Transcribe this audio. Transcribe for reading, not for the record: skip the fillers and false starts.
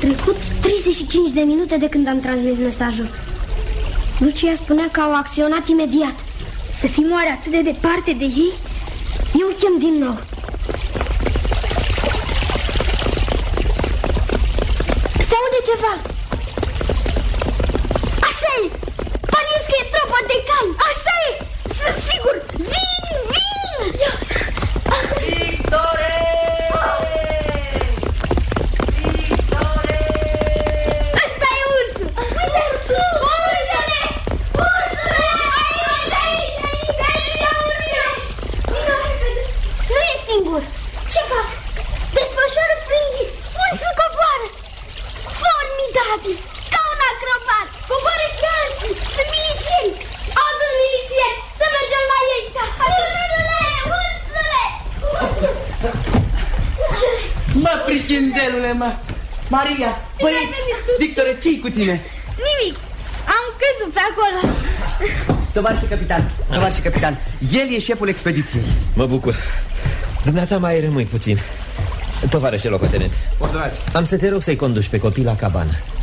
trecut 35 de minute de când am transmis mesajul. Lucia spunea că au acționat imediat. Să fim oare atât de departe de ei? Eu îl chem din nou. Se aude ceva. Așa e! Pariez că e tropa de cai. Așa e! Sunt sigur! Vin! Victore! Victore! Ăsta e ursul! Uite ursul! Uite-le! Ursule! Aici! Nu e singur! Ce fac? Desfășoară frânghii! Ursul coboară! Formidabil! Ca un acrobat! Coboară și alții! Sunt milițieni! Alți milițieni! Să mergem la ei! Ursule! Ursule! Ursule! Mă, prichindelule, mă! Maria, băieți, Victore, ce-i cu tine? Nimic! Am căzut pe acolo! Tovarășe capitan, el e șeful expediției. Mă bucur. Dumneata mai rămâi puțin. Tovarășe locotenent, ordonați. am să te rog să-i conduci pe copii la cabană.